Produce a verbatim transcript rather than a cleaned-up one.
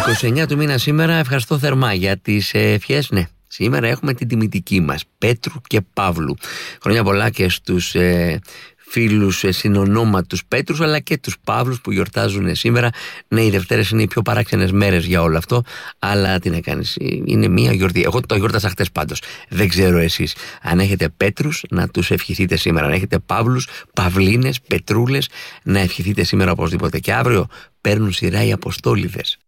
είκοσι εννέα του μήνα σήμερα. Ευχαριστώ θερμά για τις ευχές. Ναι, σήμερα έχουμε την τιμητική μας, Πέτρου και Παύλου. Χρόνια πολλά και στους ε, φίλους ε, συνονόματους Πέτρους, αλλά και τους Παύλους που γιορτάζουν σήμερα. Ναι, οι Δευτέρες είναι οι πιο παράξενες μέρες για όλο αυτό, αλλά τι να κάνεις, είναι μία γιορτή. Εγώ το γιόρτασα χτες πάντως. Δεν ξέρω εσείς. Αν έχετε Πέτρους, να τους ευχηθείτε σήμερα. Αν έχετε Παύλους, Παυλίνες, Πετρούλες, να ευχηθείτε σήμερα οπωσδήποτε. Και αύριο παίρνουν σειρά οι Αποστόληδες.